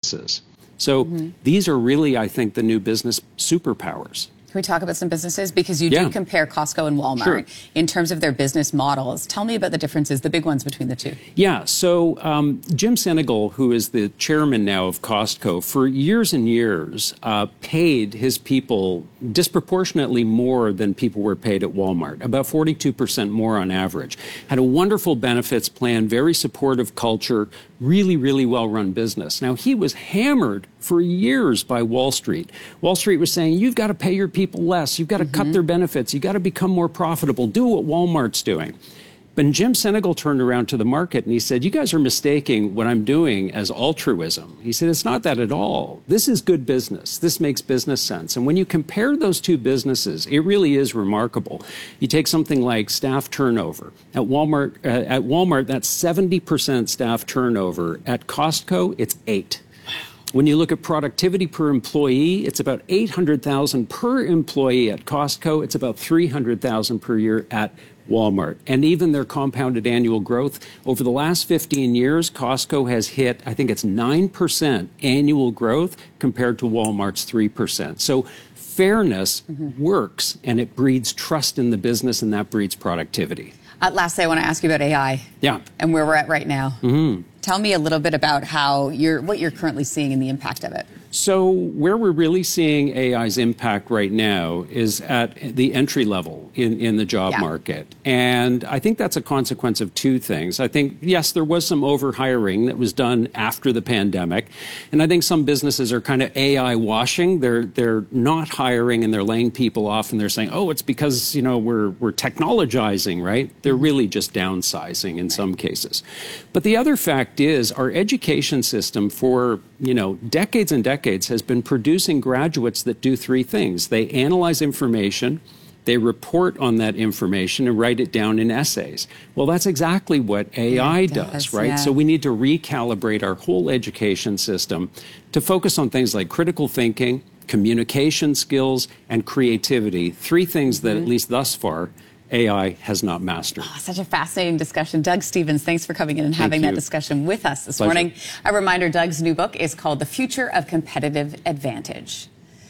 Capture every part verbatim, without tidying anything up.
businesses. So mm-hmm. these are really, I think, the new business superpowers. Can we talk about some businesses? Because you yeah. do compare Costco and Walmart sure. in terms of their business models. Tell me about the differences, the big ones between the two. Yeah, so um, Jim Sinegal, who is the chairman now of Costco, for years and years uh, paid his people disproportionately more than people were paid at Walmart, about forty-two percent more on average. Had a wonderful benefits plan, very supportive culture, really, really well-run business. Now, he was hammered for years by Wall Street. Wall Street was saying, you've got to pay your people less. You've got to mm-hmm. cut their benefits. You've got to become more profitable. Do what Walmart's doing. But Jim Sinegal turned around to the market and he said, you guys are mistaking what I'm doing as altruism. He said, it's not that at all. This is good business. This makes business sense. And when you compare those two businesses, it really is remarkable. You take something like staff turnover. At Walmart, uh, at Walmart, that's seventy percent staff turnover. At Costco, it's eight. When you look at productivity per employee, it's about eight hundred thousand per employee at Costco. It's about three hundred thousand per year at Walmart. And even their compounded annual growth over the last fifteen years, Costco has hit, I think it's nine percent annual growth compared to Walmart's three percent. So fairness mm-hmm. works, and it breeds trust in the business, and that breeds productivity. Uh, lastly, I want to ask you about A I. Yeah. And where we're at right now. Mm-hmm. Tell me a little bit about how you're, what you're currently seeing and the impact of it. So where we're really seeing A I's impact right now is at the entry level in, in the job yeah. market. And I think that's a consequence of two things. I think, yes, there was some over-hiring that was done after the pandemic. And I think some businesses are kind of A I washing. They're they're not hiring and they're laying people off and they're saying, oh, it's because, you know, we're we're technologizing, right? They're really just downsizing in some cases. But the other fact is our education system for, you know, decades and decades has been producing graduates that do three things. They analyze information, they report on that information, and write it down in essays. Well, that's exactly what A I does, does, right? Yeah. So we need to recalibrate our whole education system to focus on things like critical thinking, communication skills, and creativity. Three things that, mm-hmm. at least thus far, A I has not mastered. Oh, such a fascinating discussion. Doug Stephens, thanks for coming in and Thank having you. that discussion with us this Pleasure. morning. A reminder, Doug's new book is called The Future of Competitive Advantage.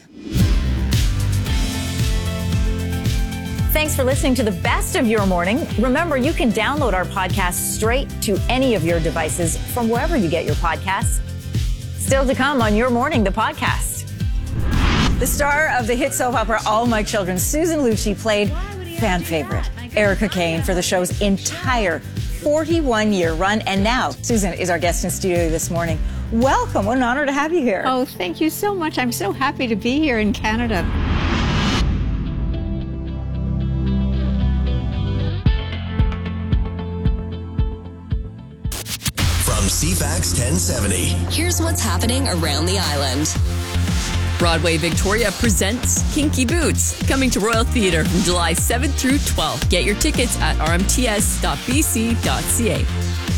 Thanks for listening to the best of your morning. Remember, you can download our podcast straight to any of your devices from wherever you get your podcasts. Still to come on Your Morning, the podcast. The star of the hit soap opera All My Children, Susan Lucci, played fan favorite Erica Kane for the show's entire forty-one year run. And now Susan is our guest in studio this morning. Welcome. What an honor to have you here. Oh, thank you so much. I'm so happy to be here in Canada. From C FAX ten seventy. Here's what's happening around the island. Broadway Victoria presents Kinky Boots, coming to Royal Theatre from July seventh through twelfth. Get your tickets at r m t s dot b c dot c a.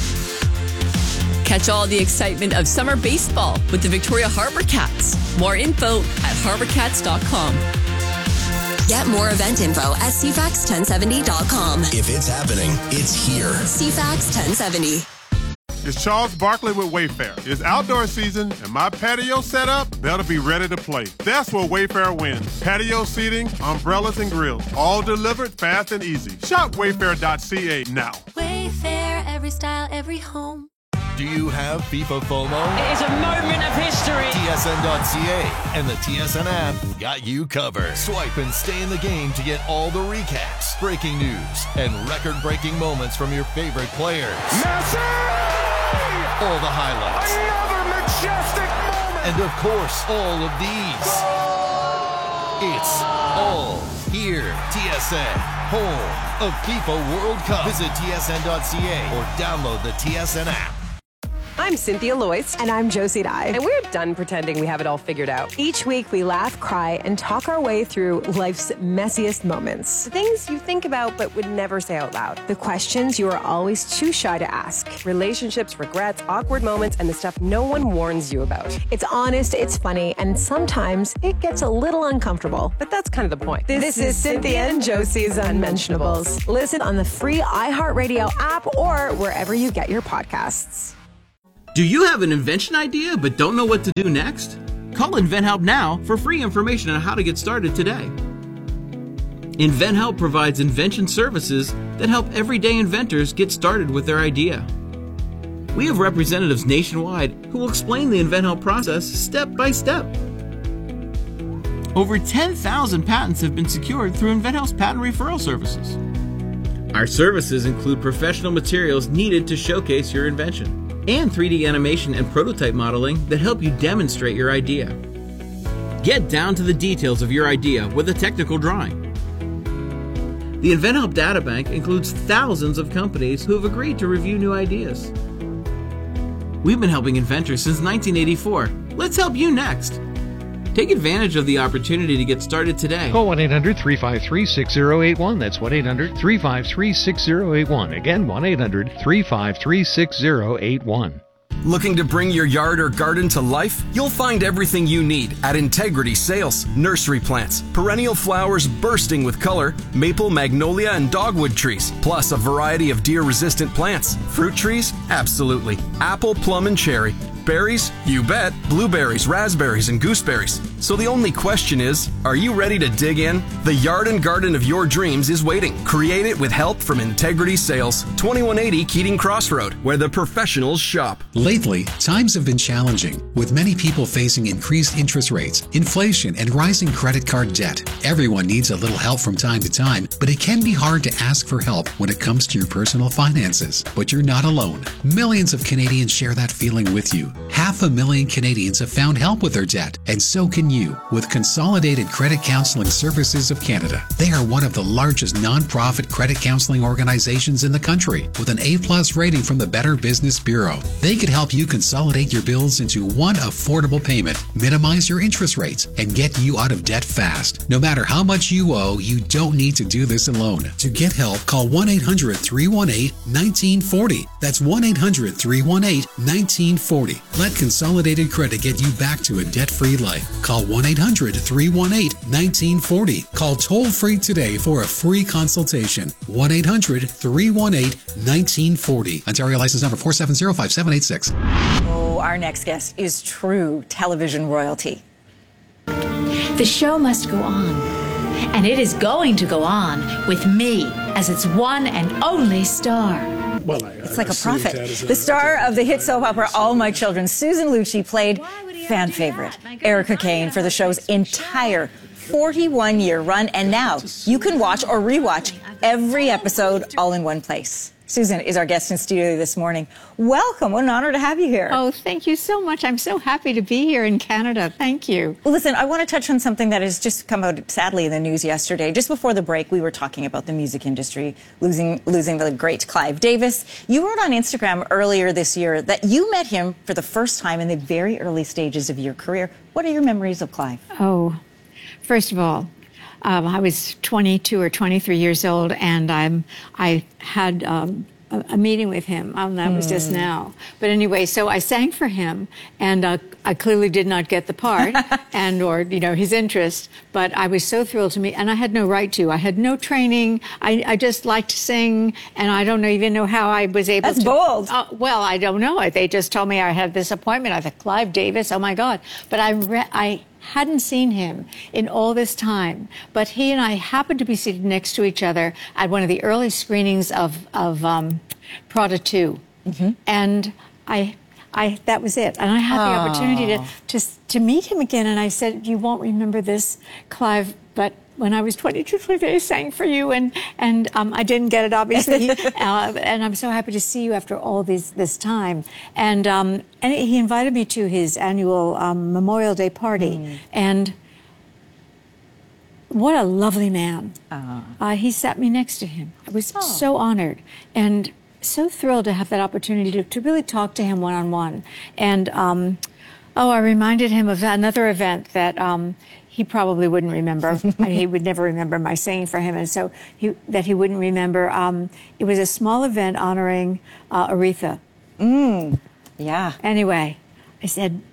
Catch all the excitement of summer baseball with the Victoria Harbour Cats. More info at harbour cats dot com. Get more event info at c fax ten seventy dot com. If it's happening, it's here. C FAX ten seventy. It's Charles Barkley with Wayfair. It's outdoor season, and my patio setup better be ready to play. That's where Wayfair wins. Patio seating, umbrellas, and grills. All delivered fast and easy. Shop wayfair dot c a now. Wayfair, every style, every home. Do you have FIFA FOMO? It is a moment of history. T S N dot c a and the T S N app got you covered. Swipe and stay in the game to get all the recaps, breaking news, and record-breaking moments from your favorite players. Messi! All the highlights. Another majestic moment! And of course, all of these. It's all here. T S N, home of FIFA World Cup. Visit T S N dot c a or download the T S N app. I'm Cynthia Loyce. And I'm Josie Dye. And we're done pretending we have it all figured out. Each week we laugh, cry, and talk our way through life's messiest moments. The things you think about but would never say out loud. The questions you are always too shy to ask. Relationships, regrets, awkward moments, and the stuff no one warns you about. It's honest, it's funny, and sometimes it gets a little uncomfortable. But that's kind of the point. This, this is Cynthia and Josie's Unmentionables. Listen on the free iHeartRadio app or wherever you get your podcasts. Do you have an invention idea but don't know what to do next? Call InventHelp now for free information on how to get started today. InventHelp provides invention services that help everyday inventors get started with their idea. We have representatives nationwide who will explain the InventHelp process step by step. Over ten thousand patents have been secured through InventHelp's patent referral services. Our services include professional materials needed to showcase your invention and three D animation and prototype modeling that help you demonstrate your idea. Get down to the details of your idea with a technical drawing. The InventHelp Databank includes thousands of companies who have agreed to review new ideas. We've been helping inventors since nineteen eighty-four. Let's help you next. Take advantage of the opportunity to get started today. Call one eight hundred three five three six zero eight one. That's one eight hundred three five three six zero eight one. Again, one eight hundred three five three six zero eight one. Looking to bring your yard or garden to life? You'll find everything you need at Integrity Sales. Nursery plants, perennial flowers bursting with color, maple, magnolia, and dogwood trees, plus a variety of deer-resistant plants. Fruit trees? Absolutely. Apple, plum, and cherry. Berries? You bet. Blueberries, raspberries, and gooseberries. So the only question is, are you ready to dig in? The yard and garden of your dreams is waiting. Create it with help from Integrity Sales, twenty-one eighty Keating Crossroad, where the professionals shop. Lately, times have been challenging, with many people facing increased interest rates, inflation, and rising credit card debt. Everyone needs a little help from time to time, but it can be hard to ask for help when it comes to your personal finances. But you're not alone. Millions of Canadians share that feeling with you. Half a million Canadians have found help with their debt, and so can you with Consolidated Credit Counseling Services of Canada. They are one of the largest non-profit credit counseling organizations in the country with an A plus rating from the Better Business Bureau. They could help you consolidate your bills into one affordable payment, minimize your interest rates, and get you out of debt fast. No matter how much you owe, you don't need to do this alone. To get help, call one eight hundred three one eight one nine four zero. That's one eight hundred three one eight one nine four zero. Let Consolidated Credit get you back to a debt-free life. Call one eight hundred three one eight one nine four zero. Call toll-free today for a free consultation. one eight hundred three one eight one nine four zero. Ontario license number four seven zero five seven eight six. Oh, our next guest is true television royalty. The show must go on, and it is going to go on with me as its one and only star. Well, I, it's I like a prophet. The star of the hit soap opera All My Children, Susan Lucci, played fan favorite Erica Kane for the show's entire forty-one year run. And now you can watch or rewatch every episode all in one place. Susan is our guest in studio this morning. Welcome. What an honor to have you here. Oh, thank you so much. I'm so happy to be here in Canada. Thank you. Well, listen, I want to touch on something that has just come out, sadly, in the news yesterday. Just before the break, we were talking about the music industry losing losing the great Clive Davis. You wrote on Instagram earlier this year that you met him for the first time in the very early stages of your career. What are your memories of Clive? Oh, first of all, Um, I was twenty-two or twenty-three years old, and I'm, I had um, a, a meeting with him. Um, that mm. was just now. But anyway, so I sang for him, and uh, I clearly did not get the part, and or you know his interest. But I was so thrilled to meet, and I had no right to. I had no training. I, I just liked to sing, and I don't even know how I was able That's to. That's bold. Uh, well, I don't know. They just told me I had this appointment. I thought, Clive Davis, oh my God! But I, re- I. hadn't seen him in all this time, but he and I happened to be seated next to each other at one of the early screenings of, of um, Prada two. Mm-hmm. And I, I, that was it. And I had Aww. the opportunity to, to, to meet him again. And I said, you won't remember this, Clive, but when I was twenty-two, twenty-three, I sang for you, and and um, I didn't get it, obviously. uh, and I'm so happy to see you after all this this time. And um, and he invited me to his annual um, Memorial Day party, mm. and what a lovely man. Uh-huh. Uh, he sat me next to him. I was oh. so honored and so thrilled to have that opportunity to, to really talk to him one on one. And um, oh, I reminded him of another event that. Um, He probably wouldn't remember. He would never remember my singing for him, and so he, that he wouldn't remember. Um, it was a small event honoring uh, Aretha. Mm, yeah. Anyway, I said,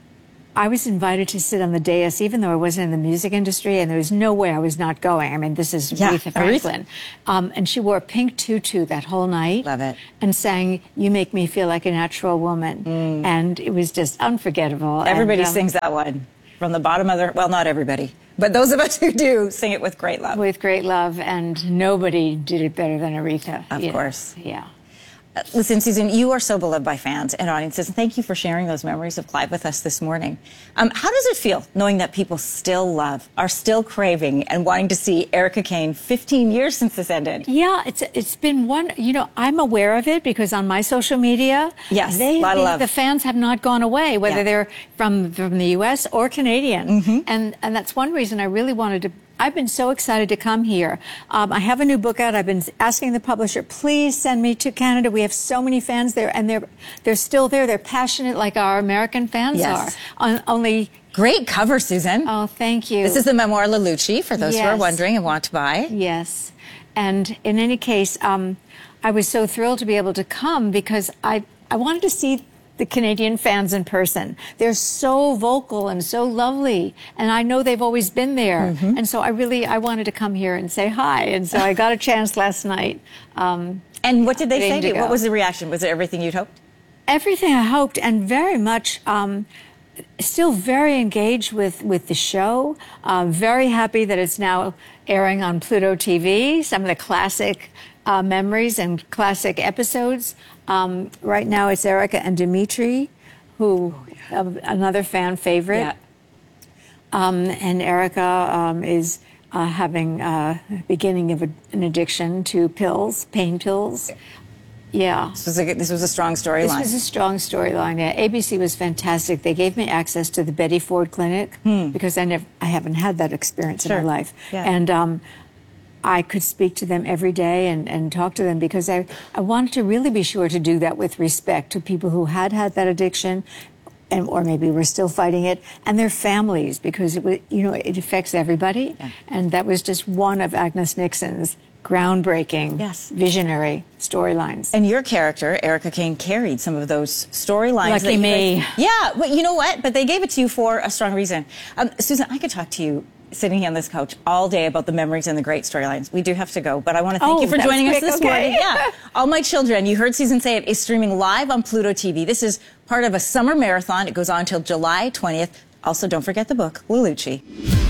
I was invited to sit on the dais, even though I wasn't in the music industry, and there was no way I was not going. I mean, this is Yeah, Aretha Franklin. Um, and she wore a pink tutu that whole night. Love it. And sang, "You Make Me Feel Like a Natural Woman." Mm. And it was just unforgettable. Everybody and, um, sings that one from the bottom of their, well, not everybody, but those of us who do sing it with great love. With great love, and nobody did it better than Aretha. Of you know. course. Yeah. Uh, listen, Susan, you are so beloved by fans and audiences. Thank you for sharing those memories of Clive with us this morning. Um, how does it feel knowing that people still love, are still craving, and wanting to see Erica Kane fifteen years since this ended? Yeah, it's it's been one, you know, I'm aware of it because on my social media, yes, they, a lot they, of love. the fans have not gone away, whether Yeah. they're from, from the U S or Canadian. Mm-hmm. And, and that's one reason I really wanted to. I've been so excited to come here. Um, I have a new book out. I've been asking the publisher, please send me to Canada. We have so many fans there, and they're they're still there. They're passionate like our American fans Yes. are. On, only Great cover, Susan. Oh, thank you. This is the memoir Lelucci, for those who are Yes. wondering and want to buy. Yes. And in any case, um, I was so thrilled to be able to come because I, I wanted to see the Canadian fans in person. They're so vocal and so lovely, and I know they've always been there. Mm-hmm. And so I really, I wanted to come here and say hi. And so I got a chance last night. Um, and what did they say to you? go. What was the reaction? Was it everything you'd hoped? Everything I hoped, and very much, um, still very engaged with, with the show. Uh, very happy that it's now airing on Pluto T V, some of the classic uh, memories and classic episodes. Um, right now it's Erica and Dimitri, who, uh, another fan favorite. Yeah. Um, and Erica um, is uh, having a uh, beginning of a, an addiction to pills, pain pills. Yeah. This was a, this was a strong storyline. This was a strong storyline. Yeah, A B C was fantastic. They gave me access to the Betty Ford Clinic Hmm. because I never, I haven't had that experience Sure. in my life, Yeah. and um, I could speak to them every day and, and talk to them because I, I wanted to really be sure to do that with respect to people who had had that addiction, and or maybe were still fighting it, and their families, because it was, you know, it affects everybody, Yeah. and that was just one of Agnes Nixon's groundbreaking, Yes. visionary storylines. And your character, Erica Kane, carried some of those storylines. Lucky that you me. guys- yeah, well, you know what? But they gave it to you for a strong reason. Um, Susan, I could talk to you sitting here on this couch all day about the memories and the great storylines. We do have to go, but I want to thank Oh, you for that was joining us quick, this okay. morning. Yeah, All My Children, you heard Susan say it, is streaming live on Pluto T V. This is part of a summer marathon. It goes on until July twentieth. Also, don't forget the book, Lelucci.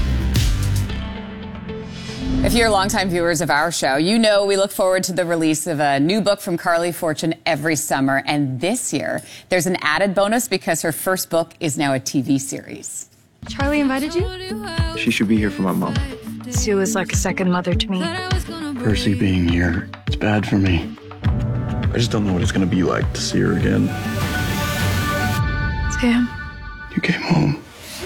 If you're longtime viewers of our show, you know we look forward to the release of a new book from Carly Fortune every summer. And this year, there's an added bonus because her first book is now a T V series. Charlie invited you? She should be here for my mom. Sue is like a second mother to me. Percy being here, it's bad for me. I just don't know what it's gonna be like to see her again. Sam. You came home.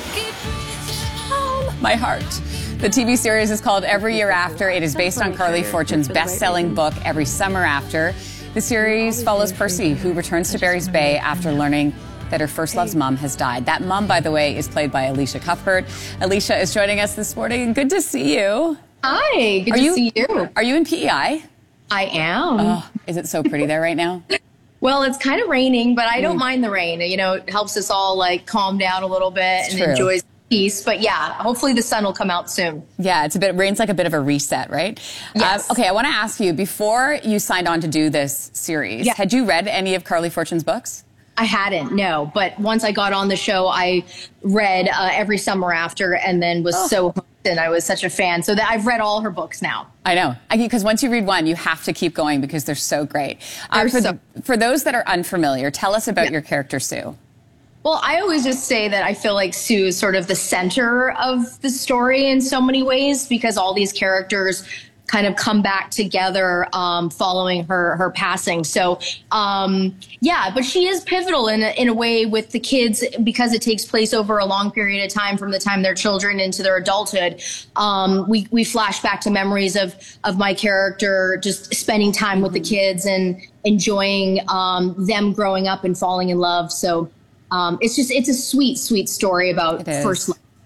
My heart. The T V series is called Every Year After. It is based on Carly Fortune's best-selling book, Every Summer After. The series follows Percy, who returns to Barry's Bay after learning that her first love's mom has died. That mom, by the way, is played by Alicia Cuthbert. Alicia is joining us this morning. Good to see you. Hi, good are to you, see you. Are you in P E I? I am. Oh, is it so pretty there right now? Well, it's kind of raining, but I don't Mm. mind the rain. You know, it helps us all like calm down a little bit It's and true. enjoy peace. But yeah, hopefully the sun will come out soon. Yeah, it's a bit, rain's like a bit of a reset, right? Yes. Um, okay, I want to ask you, before you signed on to do this series, Yeah. had you read any of Carly Fortune's books? I hadn't, no. But once I got on the show, I read uh, Every Summer After and then was Oh. so hooked and I was such a fan. So that I've read all her books now. I know, because once you read one, you have to keep going because they're so great. Uh, They're for, so- for those that are unfamiliar, tell us about your character, Sue. Well, I always just say that I feel like Sue is sort of the center of the story in so many ways because all these characters kind of come back together um, following her her passing. So, um, yeah, but she is pivotal in a, in a way with the kids because it takes place over a long period of time from the time they're children into their adulthood. Um, we, we flash back to memories of, of my character just spending time with the kids and enjoying um, them growing up and falling in love. So, Um, it's just, it's a sweet, sweet story about It is. first love.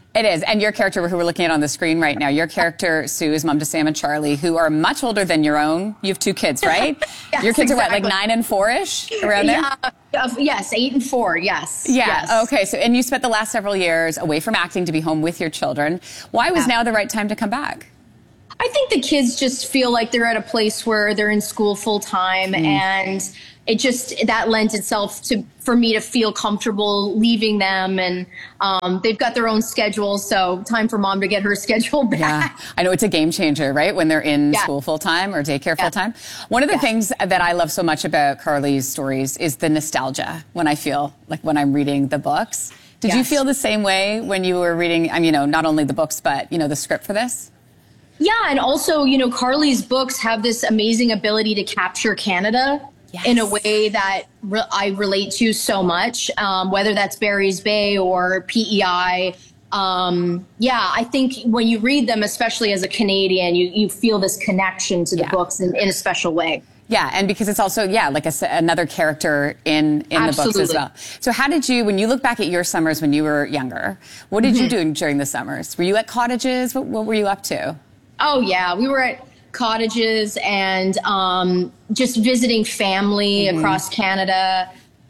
It is. And your character, who we're looking at on the screen right now, your character, Sue, is mom to Sam and Charlie, who are much older than your own. You have two kids, right? Yes, your kids exactly. are what, like nine and four-ish, around there? Yeah, uh, yes, eight and four, yes. Yeah, yes. okay. So, and you spent the last several years away from acting to be home with your children. Why was Yeah. now the right time to come back? I think the kids just feel like they're at a place where they're in school full time, mm. and it just, that lends itself to, for me to feel comfortable leaving them, and um, they've got their own schedules, so time for mom to get her schedule back. Yeah, I know it's a game changer, right? When they're in yeah. school full time or daycare yeah. full time. One of the yeah. things that I love so much about Carly's stories is the nostalgia when I feel like when I'm reading the books. Did yes. you feel the same way when you were reading, I mean, you know, not only the books, but, you know, the script for this? Yeah, and also, you know, Carly's books have this amazing ability to capture Canada yes. in a way that re- I relate to so much, um, whether that's Barry's Bay or P E I. Um, yeah, I think when you read them, especially as a Canadian, you, you feel this connection to the yeah. books in, in a special way. Yeah, and because it's also, yeah, like a, another character in, in the books as well. So how did you, when you look back at your summers when you were younger, what did mm-hmm. you do during the summers? Were you at cottages? What, what were you up to? Oh, yeah. We were at cottages and um, just visiting family mm-hmm. across Canada.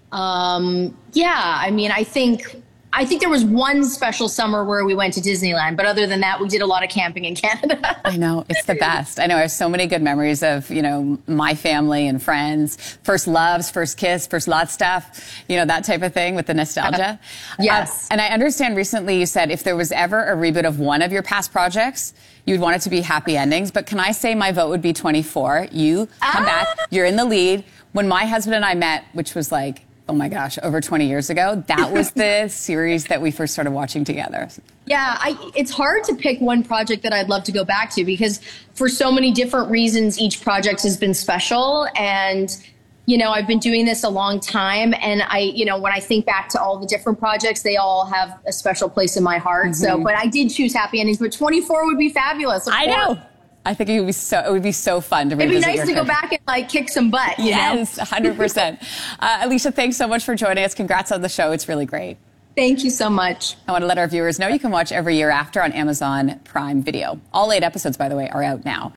Um, yeah, I mean, I think I think there was one special summer where we went to Disneyland. But other than that, we did a lot of camping in Canada. I know. It's the best. I know. I have so many good memories of, you know, my family and friends. First loves, first kiss, first lot stuff, you know, that type of thing with the nostalgia. Yes. Uh, and I understand recently you said if there was ever a reboot of one of your past projects, you'd want it to be happy endings. But can I say my vote would be twenty-four? You come ah. back. You're in the lead. When my husband and I met, which was like, oh my gosh, over twenty years ago, that was the series that we first started watching together. Yeah, I, it's hard to pick one project that I'd love to go back to because for so many different reasons, each project has been special. And, you know, I've been doing this a long time. And I, you know, when I think back to all the different projects, they all have a special place in my heart. Mm-hmm. So, but I did choose happy endings, but twenty-four would be fabulous. I know. I think it would be so. It would be so fun to revisit. It'd be nice to career. go back and like kick some butt. You yes, know? one hundred percent. uh, Alicia, thanks so much for joining us. Congrats on the show. It's really great. Thank you so much. I want to let our viewers know you can watch Every Year After on Amazon Prime Video. All eight episodes, by the way, are out now.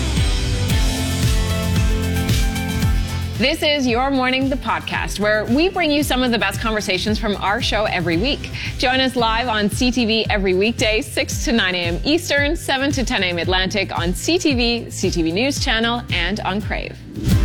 This is Your Morning, the podcast, where we bring you some of the best conversations from our show every week. Join us live on C T V every weekday, six to nine a.m. Eastern, seven to ten a.m. Atlantic on C T V, C T V News Channel, and on Crave.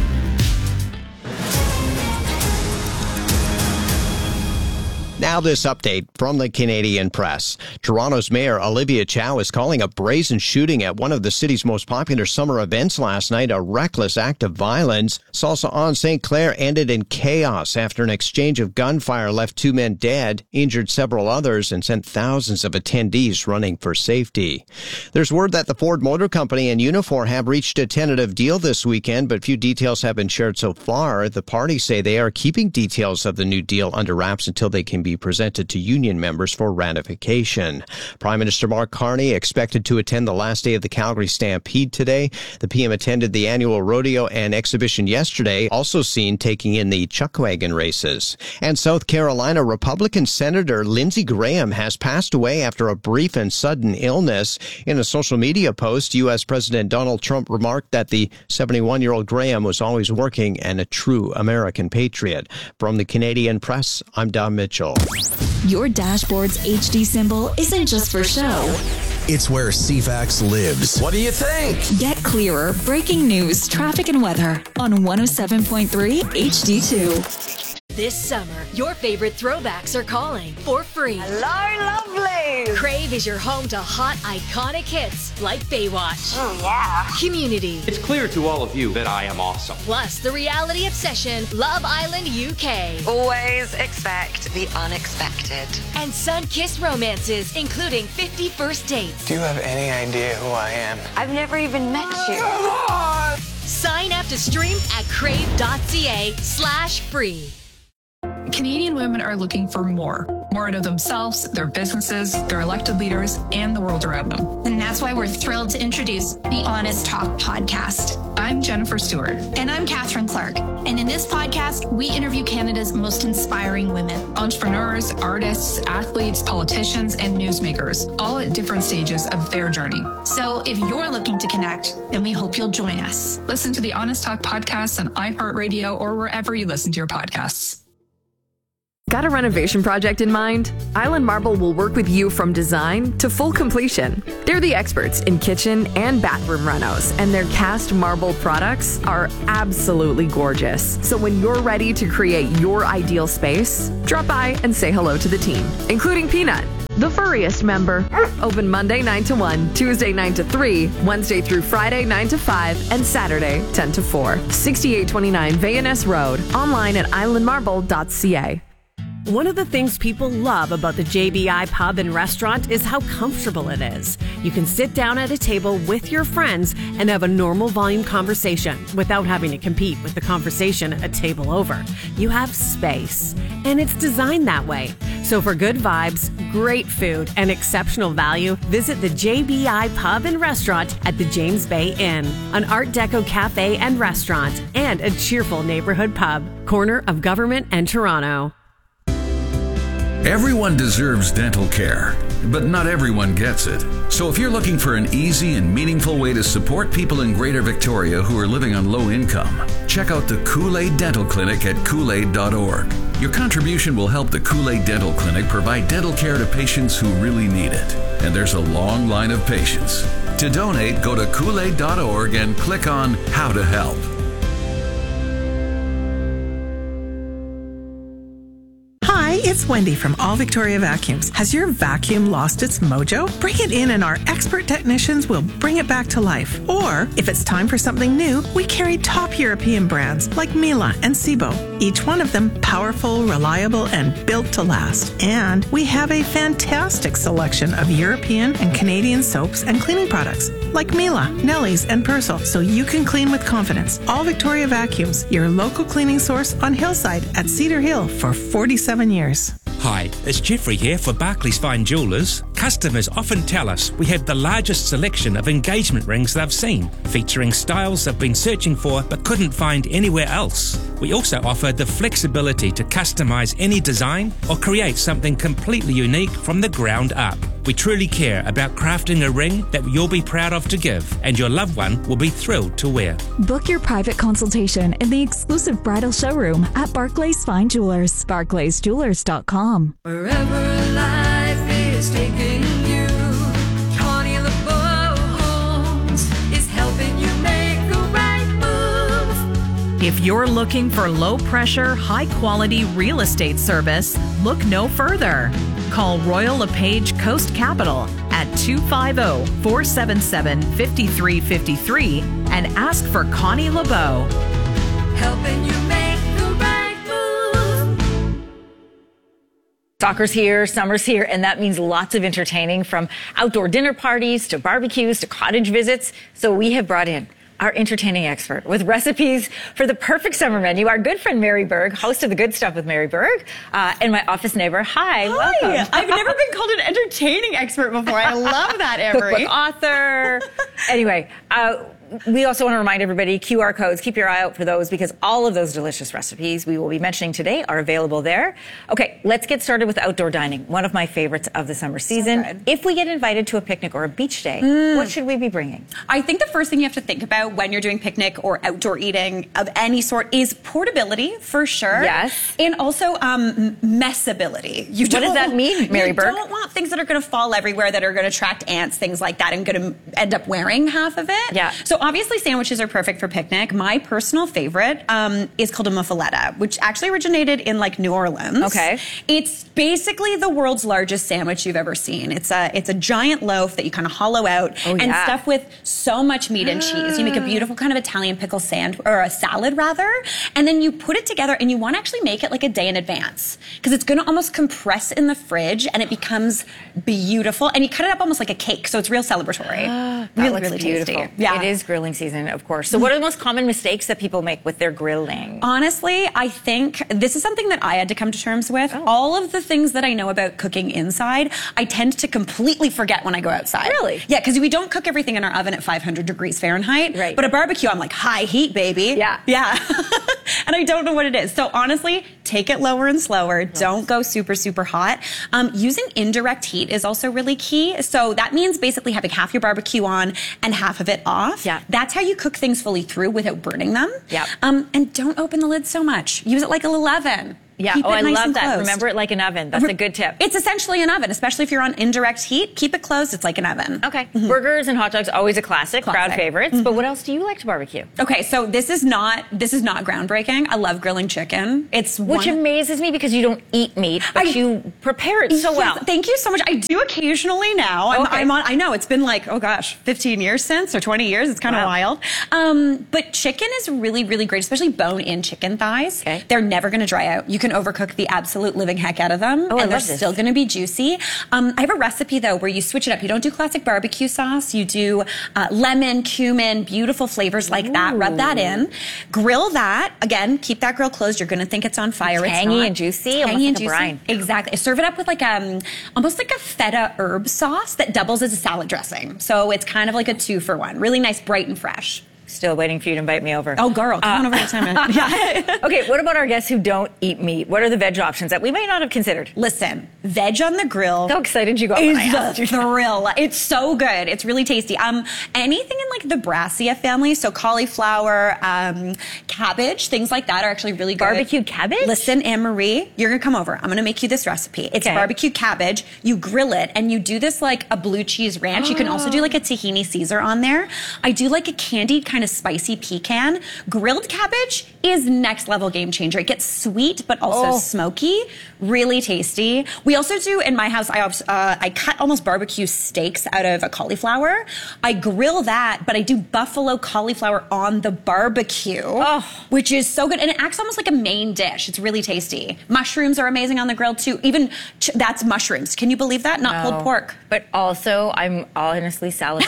Now this update from the Canadian Press. Toronto's Mayor Olivia Chow is calling a brazen shooting at one of the city's most popular summer events last night a reckless act of violence. Salsa on Saint Clair ended in chaos after an exchange of gunfire left two men dead, injured several others, and sent thousands of attendees running for safety. There's word that the Ford Motor Company and Unifor have reached a tentative deal this weekend, but few details have been shared so far. The parties say they are keeping details of the new deal under wraps until they can be presented to union members for ratification. Prime Minister Mark Carney expected to attend the last day of the Calgary Stampede today. The P M attended the annual rodeo and exhibition yesterday, also seen taking in the chuck wagon races. And South Carolina Republican Senator Lindsey Graham has passed away after a brief and sudden illness. In a social media post, U S President Donald Trump remarked that the seventy-one-year-old Graham was always working and a true American patriot. From the Canadian Press, I'm Don Mitchell. Your dashboard's H D symbol isn't just for show. It's where C FAX lives. What do you think? Get clearer breaking news, traffic, and weather on one oh seven point three H D two. This summer, your favorite throwbacks are calling for free. Hello, lovely! Crave is your home to hot, iconic hits like Baywatch. Oh, yeah. Community. It's clear to all of you that I am awesome. Plus, the reality obsession, Love Island U K. Always expect the unexpected. And sun-kissed romances, including fifty First Dates. Do you have any idea who I am? I've never even met you. Come on! Sign up to stream at crave.ca slash free. Canadian women are looking for more. More out of themselves, their businesses, their elected leaders, and the world around them. And that's why we're thrilled to introduce the Honest Talk podcast. I'm Jennifer Stewart. And I'm Catherine Clark. And in this podcast, we interview Canada's most inspiring women. Entrepreneurs, artists, athletes, politicians, and newsmakers, all at different stages of their journey. So if you're looking to connect, then we hope you'll join us. Listen to the Honest Talk podcast on iHeartRadio or wherever you listen to your podcasts. Got a renovation project in mind? Island Marble will work with you from design to full completion. They're the experts in kitchen and bathroom renos, and their cast marble products are absolutely gorgeous. So when you're ready to create your ideal space, drop by and say hello to the team, including Peanut, the furriest member. Open Monday nine to one, Tuesday nine to three, Wednesday through Friday nine to five, and Saturday ten to four. sixty-eight twenty-nine Van Ness Road. Online at island marble dot c a. One of the things people love about the J B I Pub and Restaurant is how comfortable it is. You can sit down at a table with your friends and have a normal volume conversation without having to compete with the conversation a table over. You have space, and it's designed that way. So for good vibes, great food, and exceptional value, visit the J B I Pub and Restaurant at the James Bay Inn, an Art Deco cafe and restaurant, and a cheerful neighborhood pub, corner of Government and Toronto. Everyone deserves dental care, but not everyone gets it. So if you're looking for an easy and meaningful way to support people in Greater Victoria who are living on low income, check out the Kool-Aid Dental Clinic at kool aid dot org. Your contribution will help the Kool-Aid Dental Clinic provide dental care to patients who really need it. And there's a long line of patients. To donate, go to kool aid dot org and click on How to Help. Hi, it's Wendy from All Victoria Vacuums. Has your vacuum lost its mojo? Bring it in and our expert technicians will bring it back to life. Or, if it's time for something new, we carry top European brands like Miele and Sebo. Each one of them powerful, reliable, and built to last. And we have a fantastic selection of European and Canadian soaps and cleaning products like Miele, Nelly's, and Persil, so you can clean with confidence. All Victoria Vacuums, your local cleaning source on Hillside at Cedar Hill for forty-seven years. Hi, it's Jeffrey here for Barclays Fine Jewellers. Customers often tell us we have the largest selection of engagement rings they've seen, featuring styles they've been searching for but couldn't find anywhere else. We also offer the flexibility to customise any design or create something completely unique from the ground up. We truly care about crafting a ring that you'll be proud of to give, and your loved one will be thrilled to wear. Book your private consultation in the exclusive bridal showroom at Barclays Fine Jewelers, barclays jewelers dot com. Wherever life is taking you, Connie LeBeau Homes is helping you make the right move. If you're looking for low-pressure, high-quality real estate service, look no further. Call Royal LePage Coast Capital at two five zero, four seven seven, five three five three and ask for Connie LeBeau. Helping you make the right move. Soccer's here, summer's here, and that means lots of entertaining, from outdoor dinner parties to barbecues to cottage visits. So we have brought in our entertaining expert with recipes for the perfect summer menu, our good friend Mary Berg, host of The Good Stuff with Mary Berg, uh, and my office neighbor. Hi, Hi. welcome. I've never been called an entertaining expert before. I love that, Emery. Cookbook author. Anyway, uh, we also want to remind everybody, Q R codes, keep your eye out for those, because all of those delicious recipes we will be mentioning today are available there. Okay, let's get started with outdoor dining, one of my favorites of the summer season. So if we get invited to a picnic or a beach day, mm. what should we be bringing? I think the first thing you have to think about when you're doing picnic or outdoor eating of any sort is portability, for sure. Yes. And also um, messability. You what does that mean, Mary You Berg? don't want things that are going to fall everywhere, that are going to attract ants, things like that, and going to end up wearing half of it. Yeah. So obviously sandwiches are perfect for picnic. My personal favorite um, is called a muffaletta, which actually originated in like New Orleans. Okay. It's basically the world's largest sandwich you've ever seen. It's a it's a giant loaf that you kind of hollow out oh, and yeah. stuff with so much meat and cheese. You make a beautiful kind of Italian pickle sand or a salad rather, and then you put it together, and you want to actually make it like a day in advance, because it's going to almost compress in the fridge and it becomes beautiful. And you cut it up almost like a cake, so it's real celebratory. That really, looks really beautiful. tasty. Yeah. It is grilling season, of course. So what are the most common mistakes that people make with their grilling? Honestly, I think this is something that I had to come to terms with. Oh. All of the things that I know about cooking inside, I tend to completely forget when I go outside. Really? Yeah, because we don't cook everything in our oven at five hundred degrees Fahrenheit. Right. But a barbecue, I'm like, high heat, baby. Yeah. Yeah. And I don't know what it is. So honestly, take it lower and slower. Yes. Don't go super, super hot. Um, using indirect heat is also really key. So that means basically having half your barbecue on and half of it off. Yeah. That's how you cook things fully through without burning them. Yeah. Um, and don't open the lid so much. Use it like a little oven. Yeah. Keep oh, it I nice love and that. closed. Remember it like an oven. That's a good tip. It's essentially an oven, especially if you're on indirect heat. Keep it closed. It's like an oven. Okay. Mm-hmm. Burgers and hot dogs, always a classic, Classic. crowd favorites. Mm-hmm. But what else do you like to barbecue? Okay, so this is not this is not groundbreaking. I love grilling chicken. It's Which one, amazes me because you don't eat meat, but I- you prepare it so Yes, well. Thank you so much. I do occasionally now. I'm, Okay. I'm on. I know it's been like oh gosh, fifteen years since or twenty years. It's kind of Wow. wild. Um, but chicken is really really great, especially bone-in chicken thighs. Okay. They're never going to dry out. You can overcook the absolute living heck out of them, Oh, I and they're love this. still going to be juicy. Um, I have a recipe though where you switch it up. You don't do classic barbecue sauce. You do uh, lemon, cumin, beautiful flavors like that. Rub that in. Grill that again. Keep that grill closed. You're going to think it's on fire. It's Tangy not. and juicy, Tangy almost and like a juicy. brine. Exactly. Serve it up with like um almost like a feta herb sauce that doubles as a salad dressing. So it's kind of like a two for one. Really nice, bright and fresh. Still waiting for you to invite me over. Oh, girl, come on over to time. Yeah. Okay, what about our guests who don't eat meat? What are the veg options that we may not have considered? Listen, veg on the grill. How excited you got when I Is asked the you? thrill. It's so good. It's really tasty. Um, anything in like the Brassica family, so cauliflower, um, cabbage, things like that are actually really good. Barbecued cabbage? Listen, Anne Marie, you're gonna come over. I'm gonna make you this recipe. It's Okay. barbecue cabbage. You grill it and you do this like a blue cheese ranch. You can also do like a tahini Caesar on there. I do like a candied kind of spicy pecan. Grilled cabbage is next level game changer. It gets sweet but also Oh. smoky, really tasty. We also do in my house. I uh, I cut almost barbecue steaks out of a cauliflower. I grill that, but I do buffalo cauliflower on the barbecue, Oh. which is so good, and it acts almost like a main dish. It's really tasty. Mushrooms are amazing on the grill too. Even ch- that's mushrooms. Can you believe that? Not No. pulled pork. But also, I'm honestly salad.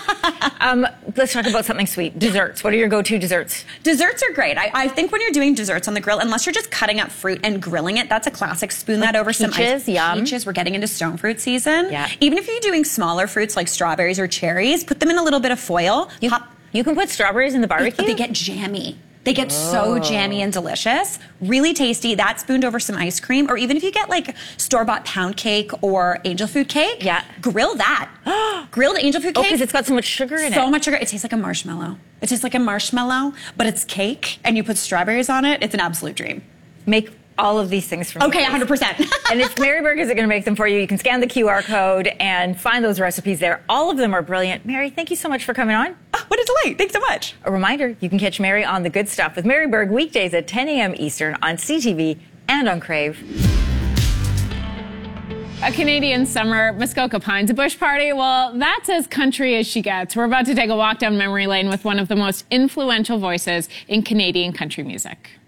um, let's talk about something sweet. Desserts. What are your go-to desserts? Desserts are great. I, I think when you're doing desserts on the grill, unless you're just cutting up fruit and grilling it, that's a classic. Spoon that over some peaches, ice. yum. Peaches. We're getting into stone fruit season. Yeah. Even if you're doing smaller fruits like strawberries or cherries, put them in a little bit of foil. You, Pop- you can put strawberries in the barbecue? They get jammy. They get so jammy and delicious. Really tasty. That spooned over some ice cream. Or even if you get like store-bought pound cake or angel food cake, Yeah. grill that. Grilled angel food Oh, cake. because it's got so much sugar in So it. much sugar. It tastes like a marshmallow. It tastes like a marshmallow, but it's cake and you put strawberries on it. It's an absolute dream. Make all of these things for me. Okay, one hundred percent. And it's Mary Burgers are going to make them for you. You can scan the Q R code and find those recipes there. All of them are brilliant. Mary, thank you so much for coming on. Oh, what a delight. Thanks so much. A reminder, you can catch Mary on The Good Stuff with Mary Berg weekdays at ten a.m. Eastern on C T V and on Crave. A Canadian summer, Muskoka Pines, a bush party. Well, that's as country as she gets. We're about to take a walk down memory lane with one of the most influential voices in Canadian country music.